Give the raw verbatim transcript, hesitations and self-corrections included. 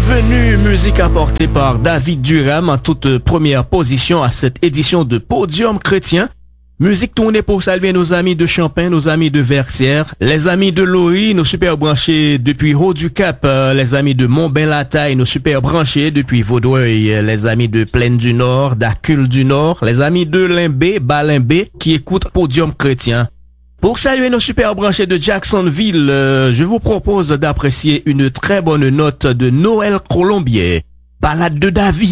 Bienvenue, musique apportée par David Durham en toute première position à cette édition de Podium Chrétien. Musique tournée pour saluer nos amis de Champagne, nos amis de Vercières, les amis de Lori, nos super branchés depuis Haut-du-Cap, euh, les amis de Mont-Bain-la-Taille, nos super branchés depuis Vaudreuil, les amis de Plaine du Nord, d'Acule du Nord, les amis de Limbé, Balimbé, qui écoutent Podium Chrétien. Pour saluer nos super branchés de Jacksonville, euh, je vous propose d'apprécier une très bonne note de Noël Colombier, Balade de David.